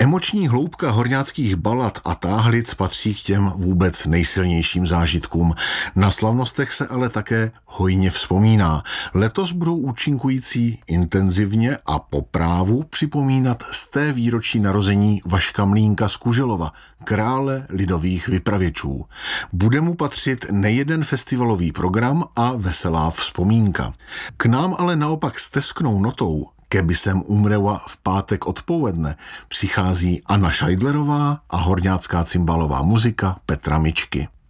Emoční hloubka horňáckých balad a táhlic patří k těm vůbec nejsilnějším zážitkům. Na slavnostech se ale také hojně vzpomíná. Letos budou účinkující intenzivně a po právu připomínat 100. výročí narození Vaška Mlýnka z Kuželova, krále lidových vypravěčů. Bude mu patřit nejeden festivalový program a veselá vzpomínka. K nám ale naopak s tesknou notou Keby jsem umrela v pátek odpoledne přichází Anna Scheidlerová a horňácká cymbalová muzika Petra Mičky.